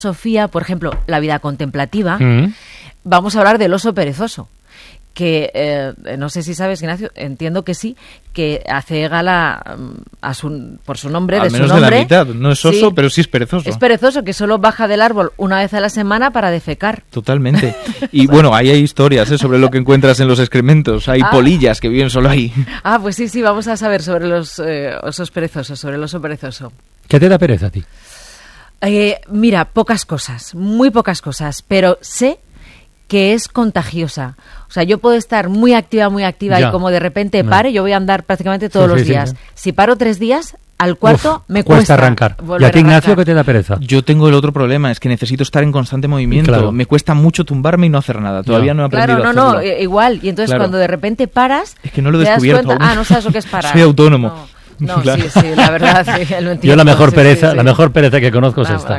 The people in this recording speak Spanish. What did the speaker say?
Sofía, por ejemplo, la vida contemplativa, vamos a hablar del oso perezoso, que no sé si sabes, Ignacio, entiendo que sí, que hace gala por su nombre, al de su menos nombre. De la mitad, no es oso, sí, pero sí es perezoso. Es perezoso, que solo baja del árbol una vez a la semana para defecar. Totalmente. Y bueno, ahí hay historias sobre lo que encuentras en los excrementos. Hay polillas que viven solo ahí. Pues sí, vamos a saber sobre los osos perezosos, sobre el oso perezoso. ¿Qué te da pereza a ti? Mira, pocas cosas, muy pocas cosas, pero sé que es contagiosa. O sea, yo puedo estar muy activa ya. y como de repente pare, yo voy a andar prácticamente todos los días. Sí. Si paro 3 días, al cuarto me cuesta arrancar. ¿Y a ti, Ignacio, qué te da pereza? Yo tengo el otro problema, es que necesito estar en constante movimiento. Claro. Me cuesta mucho tumbarme y no hacer nada. Todavía no he aprendido a hacerlo. Claro, igual. Y entonces cuando de repente paras... Es que no lo he descubierto aún. No sabes lo que es parar. Soy autónomo. No, claro. Sí, la verdad, sí, lo entiendo. Yo la mejor pereza que conozco es esta.